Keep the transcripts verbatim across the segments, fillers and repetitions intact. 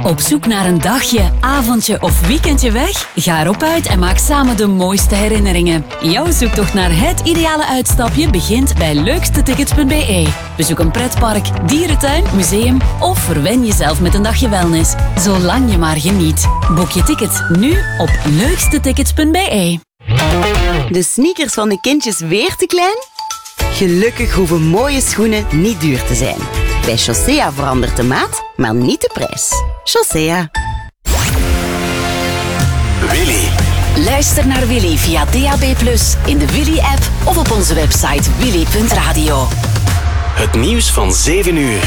Op zoek naar een dagje, avondje of weekendje weg? Ga erop uit en maak samen de mooiste herinneringen. Jouw zoektocht naar het ideale uitstapje begint bij leukste tickets punt b e. Bezoek een pretpark, dierentuin, museum of verwen jezelf met een dagje wellness. Zolang je maar geniet. Boek je ticket nu op leukste tickets punt b e. De sneakers van de kindjes weer te klein? Gelukkig hoeven mooie schoenen niet duur te zijn. Bij Chaussea verandert de maat, maar niet de prijs. Chaussea. Willy. Luister naar Willy via D A B plus, in de Willy-app of op onze website willy punt radio. Het nieuws van zeven uur.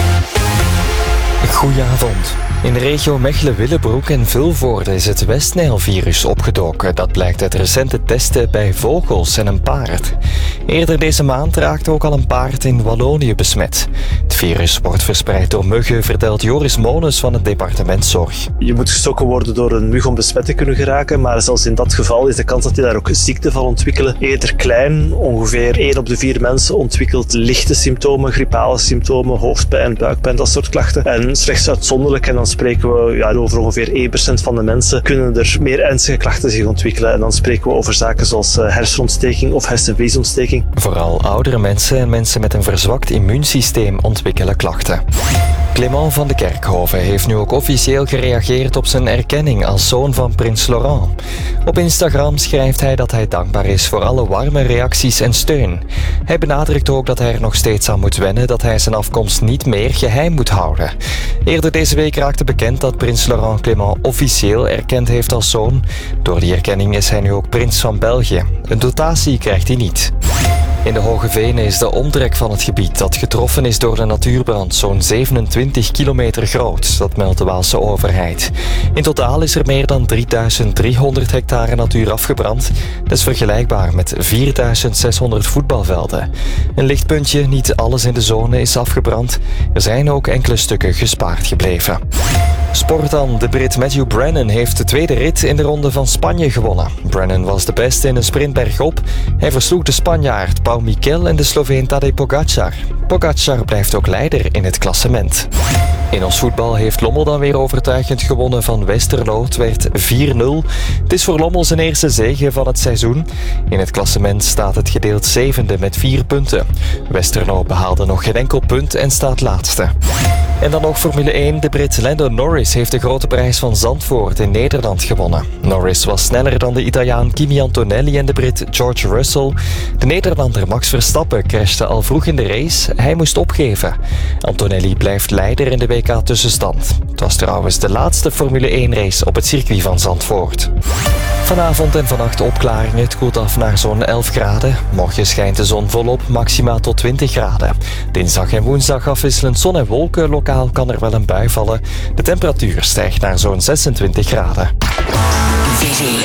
Goedenavond. In de regio Mechelen-Willebroek en Vilvoorde is het Westnijlvirus opgedoken. Dat blijkt uit recente testen bij vogels en een paard. Eerder deze maand raakte ook al een paard in Wallonië besmet. Het virus wordt verspreid door muggen, vertelt Joris Mones van het departement Zorg. Je moet gestoken worden door een mug om besmet te kunnen geraken, maar zelfs in dat geval is de kans dat je daar ook ziekte van ontwikkelen eerder klein. Ongeveer één op de vier mensen ontwikkelt lichte symptomen, griepale symptomen, hoofdpijn, buikpijn, dat soort klachten. En slechts uitzonderlijk, en dan spreken we ja, over ongeveer één procent van de mensen, kunnen er meer ernstige klachten zich ontwikkelen. En dan spreken we over zaken zoals hersenontsteking of hersenvliesontsteking. Vooral oudere mensen en mensen met een verzwakt immuunsysteem ontwikkelen klachten. Clément van de Kerkhoven heeft nu ook officieel gereageerd op zijn erkenning als zoon van prins Laurent. Op Instagram schrijft hij dat hij dankbaar is voor alle warme reacties en steun. Hij benadrukt ook dat hij er nog steeds aan moet wennen dat hij zijn afkomst niet meer geheim moet houden. Eerder deze week raakte bekend dat prins Laurent Clément officieel erkend heeft als zoon. Door die erkenning is hij nu ook prins van België. Een dotatie krijgt hij niet. In de Hoge Venen is de omtrek van het gebied dat getroffen is door de natuurbrand zo'n zevenentwintig kilometer groot. Dat meldt de Waalse overheid. In totaal is er meer dan drieduizend driehonderd hectare natuur afgebrand. Dat is vergelijkbaar met vierduizend zeshonderd voetbalvelden. Een lichtpuntje, niet alles in de zone is afgebrand. Er zijn ook enkele stukken gespaard gebleven. Sport dan. De Brit Matthew Brennan heeft de tweede rit in de Ronde van Spanje gewonnen. Brennan was de beste in een sprint bergop. Hij versloeg de Spanjaard Pau Miquel en de Sloveen Tadej Pogacar. Pogacar blijft ook leider in het klassement. In ons voetbal heeft Lommel dan weer overtuigend gewonnen van Westerlo. Het werd vier nul. Het is voor Lommel zijn eerste zege van het seizoen. In het klassement staat het gedeeld zevende met vier punten. Westerlo behaalde nog geen enkel punt en staat laatste. En dan nog Formule één. De Brit Lando Norris heeft de grote prijs van Zandvoort in Nederland gewonnen. Norris was sneller dan de Italiaan Kimi Antonelli en de Brit George Russell. De Nederlander Max Verstappen crashte al vroeg in de race. Hij moest opgeven. Antonelli blijft leider in de W K-tussenstand. Het was trouwens de laatste Formule één race op het circuit van Zandvoort. Vanavond en vannacht opklaringen. Het koelt af naar zo'n elf graden. Morgen schijnt de zon volop, maximaal tot twintig graden. Dinsdag en woensdag afwisselend zon en wolken. Lokaal kan er wel een bui vallen. De temperatuur stijgt naar zo'n zesentwintig graden. Willy.